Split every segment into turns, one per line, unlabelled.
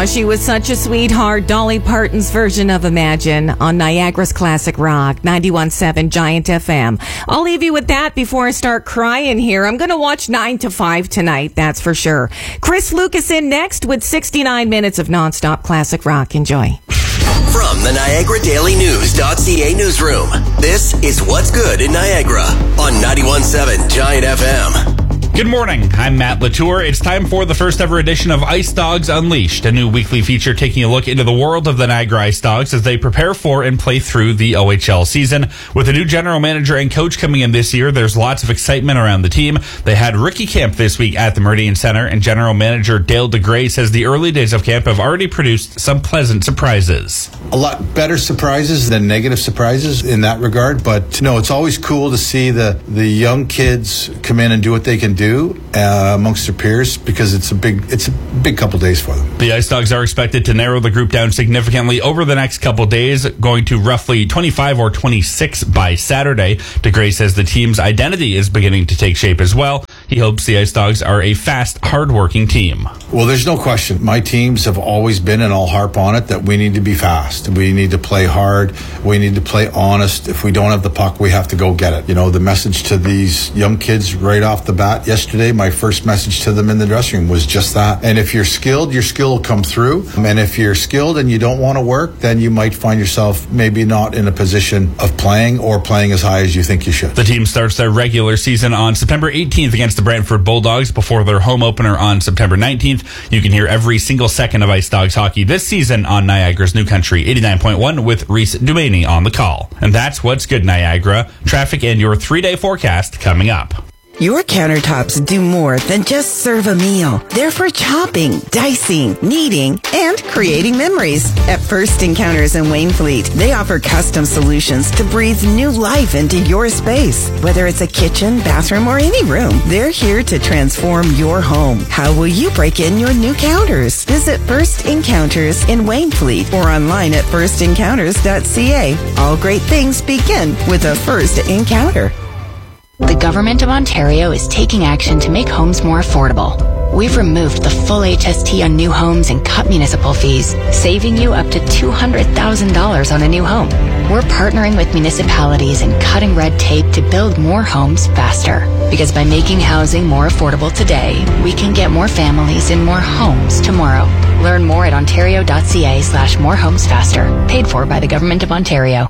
Aw, she was such a sweetheart. Dolly Parton's version of Imagine on Niagara's Classic Rock, 91.7 Giant FM. I'll leave you with that before I start crying here. I'm going to watch 9 to 5 tonight, that's for sure. Chris Lucas in next with 69 minutes of nonstop classic rock. Enjoy.
From the Niagara Daily News.ca newsroom, this is What's Good in Niagara on 91.7 Giant FM.
Good morning, I'm Matt Latour. It's time for the first ever edition of Ice Dogs Unleashed, a new weekly feature taking a look into the world of the Niagara Ice Dogs as they prepare for and play through the OHL season. With a new general manager and coach coming in this year, there's lots of excitement around the team. They had rookie camp this week at the Meridian Center, and general manager Dale DeGray says the early days of camp have already produced some pleasant surprises.
A lot better surprises than negative surprises in that regard, but no, it's always cool to see the young kids come in and do what they can do amongst their peers, because it's a big couple days for them.
The Ice Dogs are expected to narrow the group down significantly over the next couple days, going to roughly 25 or 26 by Saturday. DeGray says the team's identity is beginning to take shape as well. He hopes the Ice Dogs are a fast, hard-working team.
Well, there's no question. My teams have always been, and I'll harp on it, that we need to be fast. We need to play hard. We need to play honest. If we don't have the puck, we have to go get it. You know, the message to these young kids right off the bat yesterday, my first message to them in the dressing room was just that. And if you're skilled, your skill will come through. And if you're skilled and you don't want to work, then you might find yourself maybe not in a position of playing or playing as high as you think you should.
The team starts their regular season on September 18th against the Brantford Bulldogs before their home opener on September 19th. You can hear every single second of Ice Dogs hockey this season on Niagara's New Country 89.1 with Reese Dumaney on the call. And that's What's Good Niagara. Traffic and your 3-day forecast coming up.
Your countertops do more than just serve a meal. They're for chopping, dicing, kneading, and creating memories. At First Encounters in Wainfleet, they offer custom solutions to breathe new life into your space. Whether it's a kitchen, bathroom, or any room, they're here to transform your home. How will you break in your new counters? Visit First Encounters in Wainfleet or online at firstencounters.ca. All great things begin with a first encounter.
The Government of Ontario is taking action to make homes more affordable. We've removed the full HST on new homes and cut municipal fees, saving you up to $200,000 on a new home. We're partnering with municipalities and cutting red tape to build more homes faster. Because by making housing more affordable today, we can get more families in more homes tomorrow. Learn more at ontario.ca/morehomesfaster. Paid for by the Government of Ontario.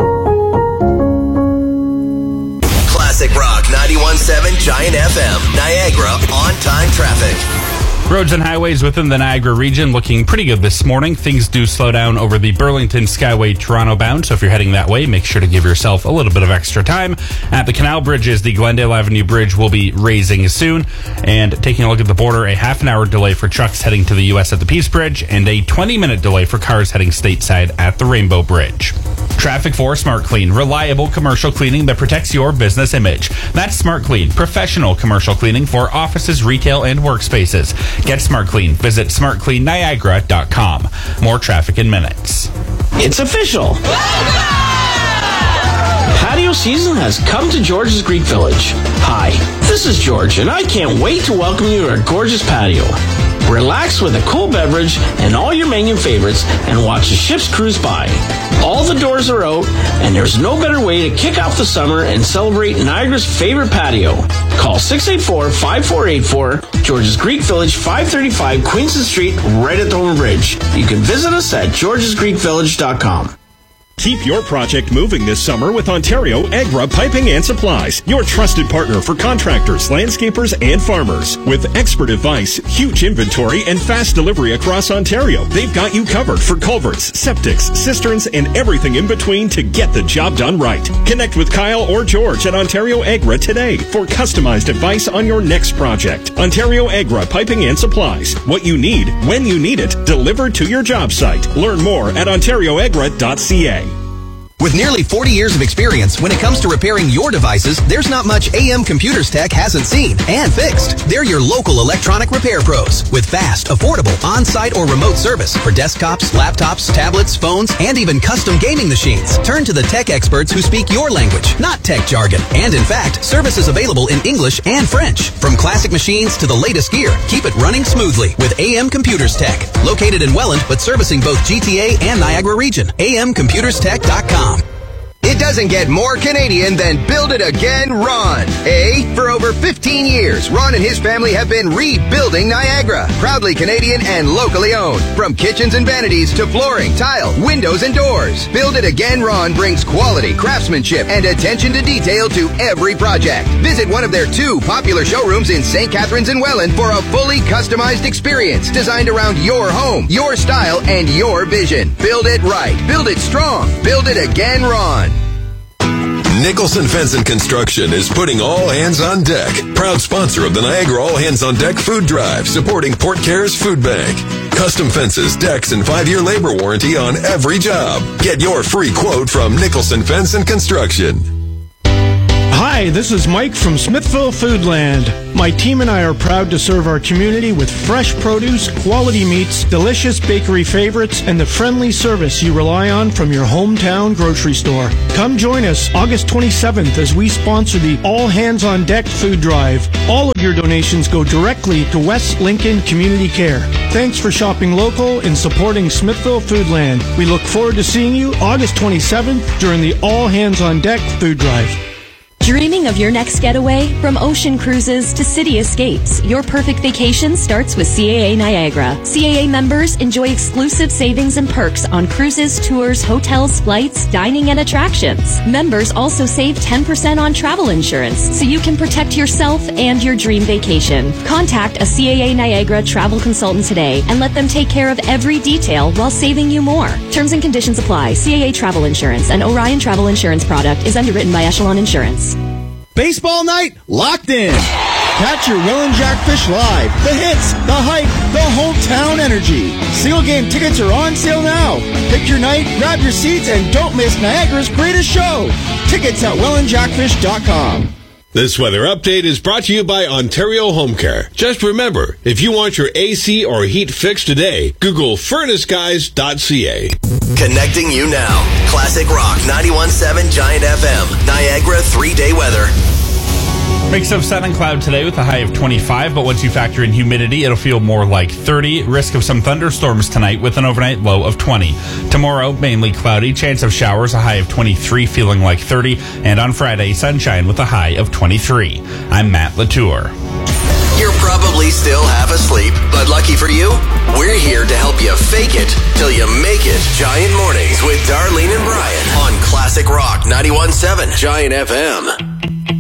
Classic Rock 91.7 Giant FM, Niagara on-time traffic.
Roads and highways within the Niagara region looking pretty good this morning. Things do slow down over the Burlington Skyway Toronto bound, so if you're heading that way, make sure to give yourself a little bit of extra time. At the canal bridges, the Glendale Avenue Bridge will be raising soon. And taking a look at the border, a half-an-hour delay for trucks heading to the U.S. at the Peace Bridge, and a 20-minute delay for cars heading stateside at the Rainbow Bridge. Traffic for Smart Clean, reliable commercial cleaning that protects your business image. That's Smart Clean, professional commercial cleaning for offices, retail, and workspaces. Get Smart Clean. Visit smartcleanniagara.com. More traffic in minutes.
It's official. Patio season has come to George's Greek Village. Hi, this is George, and I can't wait to welcome you to our gorgeous patio. Relax with a cool beverage and all your menu favorites and watch the ships cruise by. All the doors are out, and there's no better way to kick off the summer and celebrate Niagara's favorite patio. Call 684-5484, George's Greek Village, 535 Queenston Street, right at the Homer Bridge. You can visit us at georgesgreekvillage.com.
Keep your project moving this summer with Ontario Agra Piping and Supplies, your trusted partner for contractors, landscapers, and farmers. With expert advice, huge inventory, and fast delivery across Ontario, they've got you covered for culverts, septics, cisterns, and everything in between to get the job done right. Connect with Kyle or George at Ontario Agra today for customized advice on your next project. Ontario Agra Piping and Supplies. What you need, when you need it, delivered to your job site. Learn more at ontarioagra.ca.
With nearly 40 years of experience, when it comes to repairing your devices, there's not much AM Computers Tech hasn't seen and fixed. They're your local electronic repair pros with fast, affordable, on-site or remote service for desktops, laptops, tablets, phones, and even custom gaming machines. Turn to the tech experts who speak your language, not tech jargon. And in fact, service is available in English and French. From classic machines to the latest gear, keep it running smoothly with AM Computers Tech. Located in Welland, but servicing both GTA and Niagara region. amcomputerstech.com.
It doesn't get more Canadian than Build It Again Ron. For over 15 years, Ron and his family have been rebuilding Niagara. Proudly Canadian and locally owned. From kitchens and vanities to flooring, tile, windows, and doors. Build It Again Ron brings quality, craftsmanship, and attention to detail to every project. Visit one of their 2 popular showrooms in St. Catharines and Welland for a fully customized experience designed around your home, your style, and your vision. Build it right. Build it strong. Build It Again Ron.
Nicholson Fence and Construction is putting all hands on deck. Proud sponsor of the Niagara All Hands on Deck Food Drive, supporting Port Care's Food Bank. Custom fences, decks, and 5-year labor warranty on every job. Get your free quote from Nicholson Fence and Construction.
Hi, this is Mike from Smithville Foodland. My team and I are proud to serve our community with fresh produce, quality meats, delicious bakery favorites, and the friendly service you rely on from your hometown grocery store. Come join us August 27th as we sponsor the All Hands on Deck Food Drive. All of your donations go directly to West Lincoln Community Care. Thanks for shopping local and supporting Smithville Foodland. We look forward to seeing you August 27th during the All Hands on Deck Food Drive.
Dreaming of your next getaway? From ocean cruises to city escapes, your perfect vacation starts with CAA Niagara. CAA members enjoy exclusive savings and perks on cruises, tours, hotels, flights, dining, and attractions. Members also save 10% on travel insurance, so you can protect yourself and your dream vacation. Contact a CAA Niagara travel consultant today and let them take care of every detail while saving you more. Terms and conditions apply. CAA Travel Insurance, an Orion Travel Insurance product, is underwritten by Echelon Insurance.
Baseball night locked in. Catch your Welland Jackfish live. The hits, the hype, the hometown energy. Single game tickets are on sale now. Pick your night, grab your seats, and don't miss Niagara's greatest show. Tickets at wellandjackfish.com.
This weather update is brought to you by Ontario Home Care. Just remember, if you want your AC or heat fixed today, Google furnaceguys.ca.
Connecting you now. Classic Rock 91.7 Giant FM. Niagara 3-day weather.
Mix of sun and cloud today with a high of 25, but once you factor in humidity, it'll feel more like 30. Risk of some thunderstorms tonight with an overnight low of 20. Tomorrow, mainly cloudy, chance of showers, a high of 23, feeling like 30. And on Friday, sunshine with a high of 23. I'm Matt Latour.
You're probably still half asleep, but lucky for you, we're here to help you fake it till you make it. Giant Mornings with Darlene and Brian on Classic Rock 91.7 Giant FM.